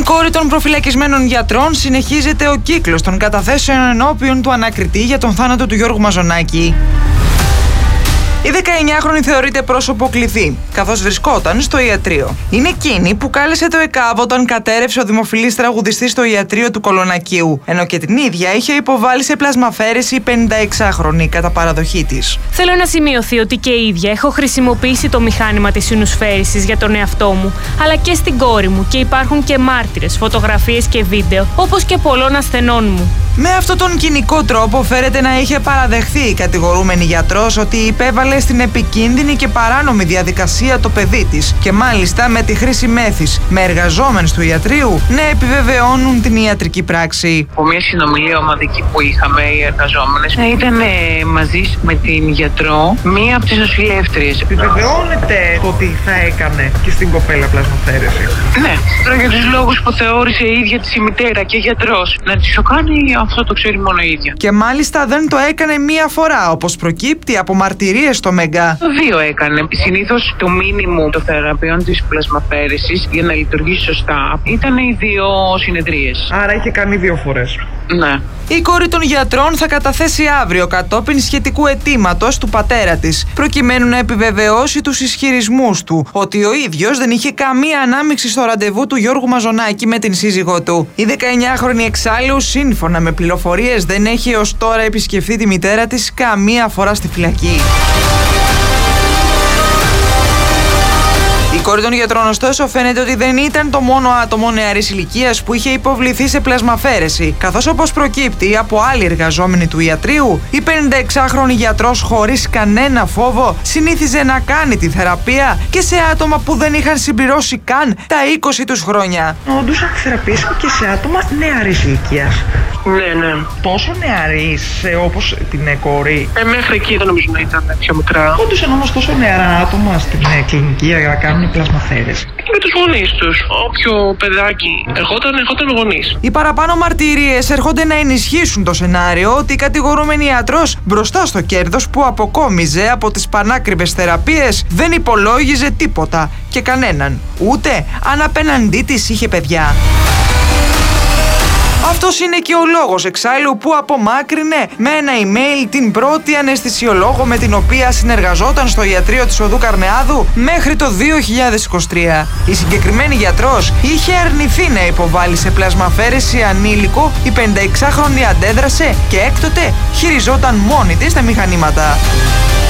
Στην κόρη των προφυλακισμένων γιατρών συνεχίζεται ο κύκλος των καταθέσεων ενώπιον του ανακριτή για τον θάνατο του Γιώργου Μαζονάκη. Η 19χρονη θεωρείται πρόσωπο κλειδί, καθώς βρισκόταν στο ιατρείο. Είναι εκείνη που κάλεσε το ΕΚΑΒ όταν κατέρευσε ο δημοφιλής τραγουδιστής στο ιατρείο του Κολονακίου, ενώ και την ίδια είχε υποβάλει σε πλασμαφαίρεση η 56χρονη κατά παραδοχή της. Θέλω να σημειωθεί ότι και η ίδια έχω χρησιμοποιήσει το μηχάνημα της συνουσφαίρησης για τον εαυτό μου, αλλά και στην κόρη μου, και υπάρχουν και μάρτυρες, φωτογραφίες και βίντεο, όπως και πολλών ασθενών μου. Με αυτόν τον κοινικό τρόπο φέρεται να είχε παραδεχθεί η κατηγορούμενη γιατρός ότι υπέβαλε στην επικίνδυνη και παράνομη διαδικασία το παιδί της, και μάλιστα με τη χρήση μέθης, με εργαζόμενους του ιατρείου να επιβεβαιώνουν την ιατρική πράξη. Από μια συνομιλία ομαδική που είχαμε, οι εργαζόμενες ήταν μαζί με την γιατρό, μία από τις νοσηλεύτριες. Επιβεβαιώνεται ότι θα έκανε και στην κοπέλα πλασμοφαίρεση? Ναι, τώρα για τους λόγους που θεώρησε η ίδια της η μητέρα και γιατρός να της το κάνει, αυτό το ξέρει μόνο η ίδια. Και μάλιστα δεν το έκανε μία φορά, όπως προκύπτει από μαρτυρίες στο Μέγκα. Δύο έκανε. Συνήθως το μίνιμουμ των θεραπείων της πλασμαφαίρεσης για να λειτουργήσει σωστά ήταν οι 2 συνεδρίες. Άρα είχε κάνει 2 φορές. Ναι. Η κόρη των γιατρών θα καταθέσει αύριο κατόπιν σχετικού αιτήματος του πατέρα της, προκειμένου να επιβεβαιώσει τους ισχυρισμούς του ότι ο ίδιος δεν είχε καμία ανάμειξη στο ραντεβού του Γιώργου Μαζονάκη με την σύζυγό του. Η 19χρονη εξάλλου, σύμφωνα με πληροφορίες, δεν έχει ως τώρα επισκεφθεί τη μητέρα της καμία φορά στη φυλακή. Η κόρη των γιατρών, ωστόσο, φαίνεται ότι δεν ήταν το μόνο άτομο νεαρής ηλικίας που είχε υποβληθεί σε πλασμαφαίρεση, καθώς, όπως προκύπτει από άλλη εργαζόμενη του ιατρείου, η 56χρονη γιατρός χωρίς κανένα φόβο συνήθιζε να κάνει τη θεραπεία και σε άτομα που δεν είχαν συμπληρώσει καν τα 20 τους χρόνια. Όντως θεραπείες και σε άτομα νεαρής ηλικίας. Ναι. Τόσο νεαρής όπως την κόρη? Μέχρι εκεί δεν νομίζω να ήταν πιο μικρά. Όντως όμως τόσο νεαρά άτομα στην κλινική για να κάνουν πλασμαφαίρεση? Με τους γονείς τους. Όποιο παιδάκι ερχόταν με γονείς. Οι παραπάνω μαρτυρίες έρχονται να ενισχύσουν το σενάριο ότι η κατηγορούμενη ιατρός, μπροστά στο κέρδος που αποκόμιζε από τις πανάκριβες θεραπείες, δεν υπολόγιζε τίποτα και κανέναν, ούτε αν απέναντί της είχε παιδιά. Αυτός είναι και ο λόγος εξάλλου που απομάκρυνε με ένα email την πρώτη αναισθησιολόγο με την οποία συνεργαζόταν στο ιατρείο της Οδού Καρνεάδου μέχρι το 2023. Η συγκεκριμένη γιατρός είχε αρνηθεί να υποβάλει σε πλασμαφαίρεση ανήλικο, η 56χρονη αντέδρασε και έκτοτε χειριζόταν μόνη της τα μηχανήματα.